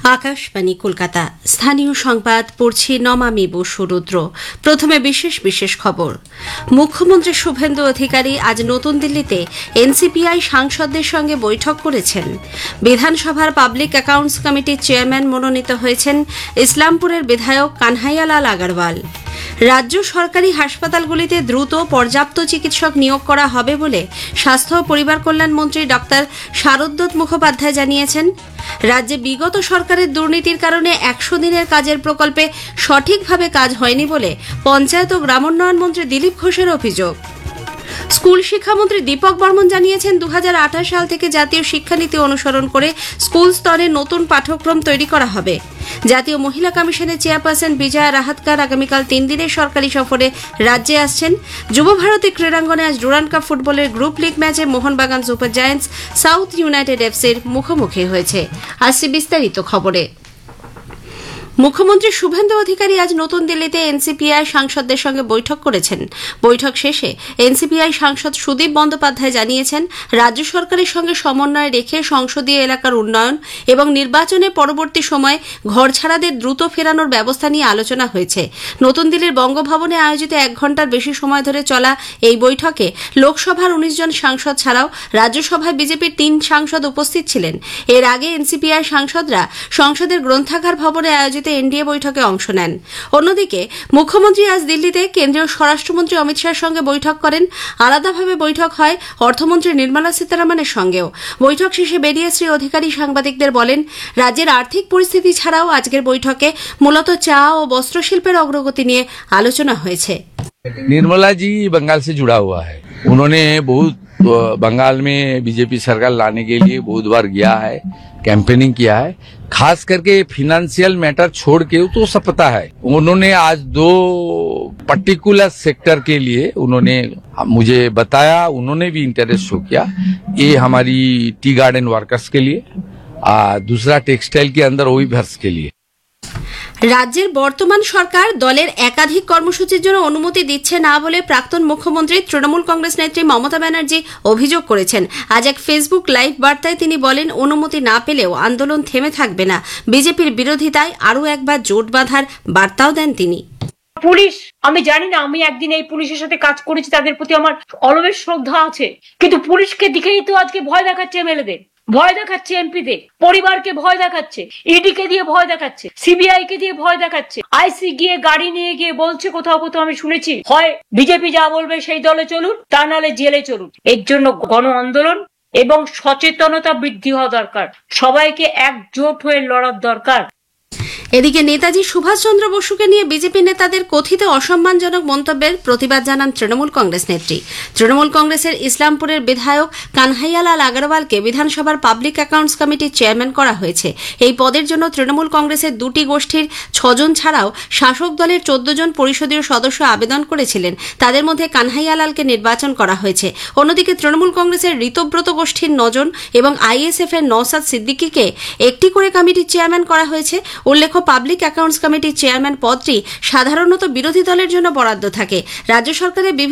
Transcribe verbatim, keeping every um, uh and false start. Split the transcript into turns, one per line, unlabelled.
আকাশবাণী কলকাতা স্থানীয় সংবাদ পড়ছি নমামি বসু রুদ্র। প্রথমে বিশেষ বিশেষ খবর। মুখ্যমন্ত্রী শুভেন্দু অধিকারী আজ নতুন দিল্লিতে এনসিপিআই সাংসদদের সঙ্গে বৈঠক করেছেন। বিধানসভার পাবলিক অ্যাকাউন্টস কমিটির চেয়ারম্যান মনোনীত হয়েছেন ইসলামপুরের বিধায়ক কানহাইয়ালাল আগরওয়াল। রাজ্য সরকারি হাসপাতালগুলিতে দ্রুত পর্যাপ্ত চিকিৎসক নিয়োগ করা হবে বলে স্বাস্থ্য ও পরিবার কল্যাণ মন্ত্রী ডক্টর শারদত্ত মুখোপাধ্যায় জানিয়েছেন। রাজ্যে বিগত সরকারের দুর্নীতির কারণে একশো দিনের কাজের প্রকল্পে সঠিকভাবে কাজ হয়নি বলে পঞ্চায়েত ও গ্রামোন্নয়ন মন্ত্রী দিলীপ ঘোষের অভিযোগ। স্কুল শিক্ষামন্ত্রী দীপক বর্মন জানিয়েছেন দু হাজার আঠাশ সাল থেকে জাতীয় শিক্ষানীতি অনুসরণ করে স্কুল স্তরে নতুন পাঠ্যক্রম তৈরি করা হবে। জাতীয় মহিলা কমিশনের চেয়ারপারসন বিজয়া রাহাতকার আগামীকাল তিন দিনের সরকারি সফরে রাজ্যে আসছেন। যুব ভারতী ক্রীড়াঙ্গনে আজ ডুরান্ড কাপ ফুটবলের গ্রুপ লিগ ম্যাচে Mohun Bagan super giants south United এফসির মুখোমুখি হয়েছে। আসছে বিস্তারিত খবরে। মুখ্যমন্ত্রী শুভেন্দু অধিকারী আজ নতুন দিল্লিতে এনসিপিআই সাংসদদের সঙ্গে বৈঠক করেছেন। বৈঠক শেষে এনসিপিআই সাংসদ সুদীপ বন্দ্যোপাধ্যায় জানিয়েছেন, রাজ্য সরকারের সঙ্গে সমন্বয় রেখে সংসদীয় এলাকার উন্নয়ন এবং নির্বাচনের পরবর্তী সময়ে ঘরছাড়াদের দ্রুত ফেরানোর ব্যবস্থা নিয়ে আলোচনা হয়েছে। নতুন দিল্লির বঙ্গভবনে আয়োজিত এক ঘণ্টার বেশি সময় ধরে চলা এই বৈঠকে লোকসভার উনিশ জন সাংসদ ছাড়াও রাজ্যসভায় বিজেপির তিন সাংসদ উপস্থিত ছিলেন। এর আগে এনসিপিআই সাংসদরা সংসদের গ্রন্থাগার ভবনে আয়োজিত এনডিএ বৈঠকে অংশ নেন। অন্যদিকে মুখ্যমন্ত্রী আজ দিল্লিতে কেন্দ্রীয় স্বরাষ্ট্রমন্ত্রী অমিত শাহের সঙ্গে বৈঠক করেন। আলাদাভাবে বৈঠক হয় অর্থমন্ত্রী নির্মলা সীতারামনের সঙ্গেও। বৈঠক শেষে বেরিয়ে শ্রী অধিকারী সাংবাদিকদের বলেন, রাজ্যের আর্থিক পরিস্থিতি ছাড়াও আজকের বৈঠকে মূলত চা ও বস্ত্রশিল্পের অগ্রগতি নিয়ে আলোচনা হয়েছে।
निर्मला जी बंगाल से जुड़ा हुआ है। उन्होंने बहुत बंगाल में बीजेपी सरकार लाने के लिए बहुत बार गया है, कैंपेनिंग किया है। खास करके फिनेंशियल मैटर छोड़ के तो सब पता है। उन्होंने आज दो पर्टिकुलर सेक्टर के लिए उन्होंने मुझे बताया, उन्होंने भी इंटरेस्ट शो किया। ये हमारी टी गार्डन वर्कर्स के लिए, दूसरा टेक्सटाइल के अंदर ओवीवर्स के लिए।
রাজ্যের বর্তমান সরকার দলের একাধিক কর্মসূচির জন্য অনুমতি দিচ্ছে না বলে প্রাক্তন মুখ্যমন্ত্রী তৃণমূল কংগ্রেস নেত্রী মমতা ব্যানার্জি অভিযোগ করেছেন। আজ এক ফেসবুক লাইভ বার্তায় তিনি বলেন, অনুমতি না পেলেও আন্দোলন থেমে থাকবে না। বিজেপির বিরোধিতায় আরও একবার জোট বাঁধার বার্তাও দেন তিনি।
পুলিশ, আমি জানি না, আমি একদিন এই পুলিশের সাথে কাজ করেছি, তাদের প্রতি আমার অলবেশ শ্রদ্ধা আছে, কিন্তু পুলিশকে দিকেই তো আজকে ভয় দেখাচ্ছে এমএলএদের, ভয় দেখাচ্ছে এমপিদের, পরিবারকে ভয় দেখাচ্ছে, ইডি কে দিয়ে ভয় দেখাচ্ছে, সিবিআই কে দিয়ে ভয় দেখাচ্ছে, আইসি গিয়ে গাড়ি নিয়ে গিয়ে বলছে কোথাও কোথাও আমি শুনেছি, হয় বিজেপি যা বলবে সেই দলে চলুন, তা নাহলে জেলে চলুন। এর জন্য গণ আন্দোলন এবং সচেতনতা বৃদ্ধি হওয়া দরকার, সবাইকে একজোট হয়ে লড়ার দরকার।
এদিকে নেতাজি সুভাষচন্দ্র বসুকে নিয়ে বিজেপি নেতাদের কথিত অসম্মানজনক মন্তব্যের প্রতিবাদ জানান তৃণমূল কংগ্রেস নেত্রী। তৃণমূল কংগ্রেসের ইসলামপুরের বিধায়ক কানহাইয়ালাল আগরওয়ালকে বিধানসভার পাবলিক অ্যাকাউন্টস কমিটির চেয়ারম্যান করা হয়েছে। এই পদের জন্য তৃণমূল কংগ্রেসের দুটি গোষ্ঠীর ছজন ছাড়াও শাসক দলের চোদ্দ জন পরিষদীয় সদস্য আবেদন করেছিলেন। তাদের মধ্যে কানহাইয়ালালকে নির্বাচন করা হয়েছে। অন্যদিকে তৃণমূল কংগ্রেসের ঋতব্রত গোষ্ঠীর নজন এবং আইএসএফ এর নওসাদ সিদ্দিকীকে একটি করে কমিটির চেয়ারম্যান করা হয়েছে। উল্লেখ্য, পাবলিক অ্যাকাউন্টস কমিটির চেয়ারম্যান পদটি সাধারণত বিরোধী দলের জন্য বরাদ্দ থাকে। রাজ্য সরকারের